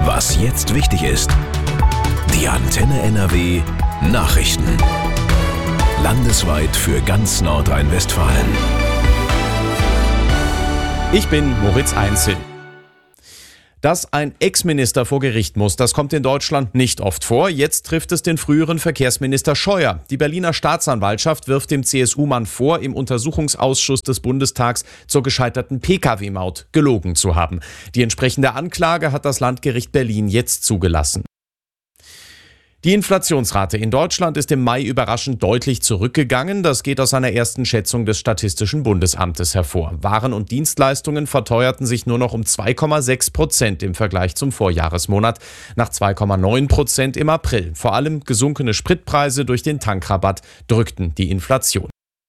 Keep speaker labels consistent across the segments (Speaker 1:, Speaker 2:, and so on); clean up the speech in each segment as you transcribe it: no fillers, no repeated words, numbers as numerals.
Speaker 1: Was jetzt wichtig ist. Die Antenne NRW Nachrichten. Landesweit für ganz Nordrhein-Westfalen.
Speaker 2: Ich bin Moritz Einzel. Dass ein Ex-Minister vor Gericht muss, das kommt in Deutschland nicht oft vor. Jetzt trifft es den früheren Verkehrsminister Scheuer. Die Berliner Staatsanwaltschaft wirft dem CSU-Mann vor, im Untersuchungsausschuss des Bundestags zur gescheiterten Pkw-Maut gelogen zu haben. Die entsprechende Anklage hat das Landgericht Berlin jetzt zugelassen. Die Inflationsrate in Deutschland ist im Mai überraschend deutlich zurückgegangen. Das geht aus einer ersten Schätzung des Statistischen Bundesamtes hervor. Waren und Dienstleistungen verteuerten sich nur noch um 2,6% im Vergleich zum Vorjahresmonat, nach 2,9% im April. Vor allem gesunkene Spritpreise durch den Tankrabatt drückten die Inflation.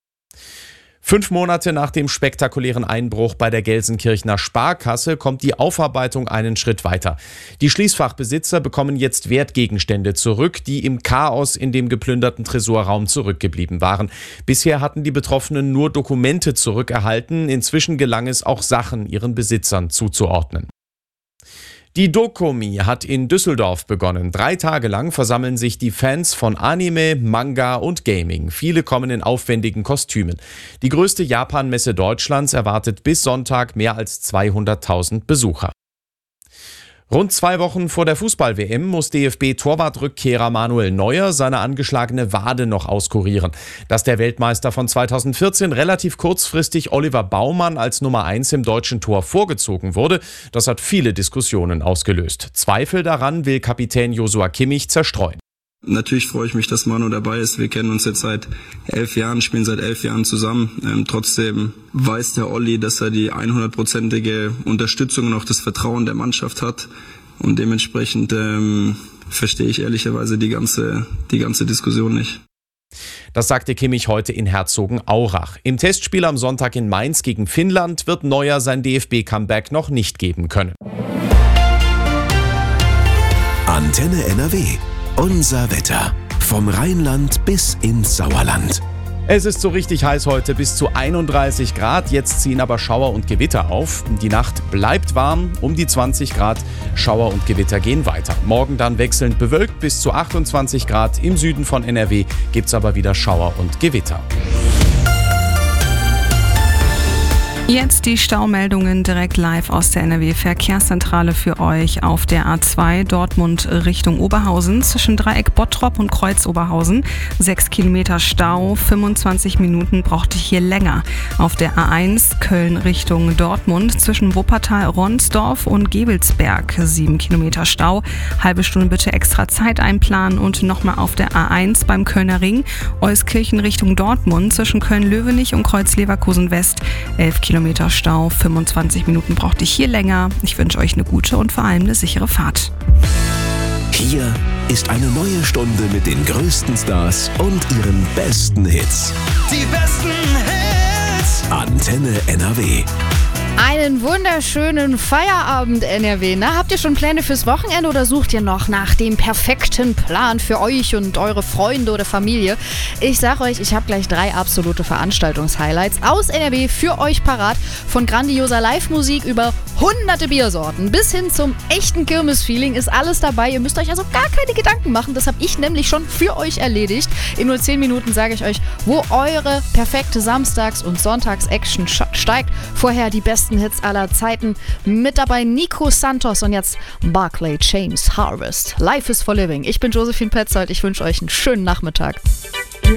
Speaker 2: 5 Monate nach dem spektakulären Einbruch bei der Gelsenkirchener Sparkasse kommt die Aufarbeitung einen Schritt weiter. Die Schließfachbesitzer bekommen jetzt Wertgegenstände zurück, die im Chaos in dem geplünderten Tresorraum zurückgeblieben waren. Bisher hatten die Betroffenen nur Dokumente zurückerhalten. Inzwischen gelang es auch Sachen ihren Besitzern zuzuordnen. Die Dokumi hat in Düsseldorf begonnen. 3 Tage lang versammeln sich die Fans von Anime, Manga und Gaming. Viele kommen in aufwendigen Kostümen. Die größte Japan-Messe Deutschlands erwartet bis Sonntag mehr als 200.000 Besucher. Rund 2 Wochen vor der Fußball-WM muss DFB-Torwartrückkehrer Manuel Neuer seine angeschlagene Wade noch auskurieren. Dass der Weltmeister von 2014 relativ kurzfristig Oliver Baumann als Nummer 1 im deutschen Tor vorgezogen wurde, das hat viele Diskussionen ausgelöst. Zweifel daran will Kapitän Joshua Kimmich zerstreuen.
Speaker 3: Natürlich freue ich mich, dass Manu dabei ist. Wir kennen uns jetzt seit 11 Jahren, spielen seit 11 Jahren zusammen. Trotzdem weiß der Olli, dass er die 100%ige Unterstützung und auch das Vertrauen der Mannschaft hat. Und dementsprechend verstehe ich ehrlicherweise die ganze Diskussion nicht.
Speaker 2: Das sagte Kimmich heute in Herzogenaurach. Im Testspiel am Sonntag in Mainz gegen Finnland wird Neuer sein DFB-Comeback noch nicht geben können.
Speaker 1: Antenne NRW. Unser Wetter. Vom Rheinland bis ins Sauerland.
Speaker 2: Es ist so richtig heiß heute, bis zu 31 Grad. Jetzt ziehen aber Schauer und Gewitter auf. Die Nacht bleibt warm, um die 20 Grad. Schauer und Gewitter gehen weiter. Morgen dann wechselnd bewölkt bis zu 28 Grad. Im Süden von NRW gibt's aber wieder Schauer und Gewitter.
Speaker 4: Jetzt die Staumeldungen direkt live aus der NRW-Verkehrszentrale für euch auf der A2 Dortmund Richtung Oberhausen zwischen Dreieck Bottrop und Kreuz Oberhausen. 6 Kilometer Stau, 25 Minuten braucht ihr hier länger. Auf der A1 Köln Richtung Dortmund zwischen Wuppertal, Ronsdorf und Gebelsberg. 7 Kilometer Stau, halbe Stunde bitte extra Zeit einplanen. Und nochmal auf der A1 beim Kölner Ring Euskirchen Richtung Dortmund zwischen Köln-Löwenich und Kreuz Leverkusen West. 11 Kilometer Stau, 25 Minuten braucht ihr hier länger. Ich wünsche euch eine gute und vor allem eine sichere Fahrt.
Speaker 1: Hier ist eine neue Stunde mit den größten Stars und ihren besten Hits.
Speaker 5: Die besten Hits.
Speaker 1: Antenne NRW.
Speaker 6: Einen wunderschönen Feierabend, NRW. Na, habt ihr schon Pläne fürs Wochenende oder sucht ihr noch nach dem perfekten Plan für euch und eure Freunde oder Familie? Ich sag euch, ich habe gleich 3 absolute Veranstaltungshighlights aus NRW für euch parat. Von grandioser Live-Musik über hunderte Biersorten bis hin zum echten Kirmes-Feeling ist alles dabei. Ihr müsst euch also gar keine Gedanken machen. Das habe ich nämlich schon für euch erledigt. In nur 10 Minuten sage ich euch, wo eure perfekte Samstags- und Sonntags-Action steigt. Vorher die besten Hits aller Zeiten. Mit dabei Nico Santos und jetzt Barclay James Harvest. Life is for living. Ich bin Josephine Petzold. Ich wünsche euch einen schönen Nachmittag.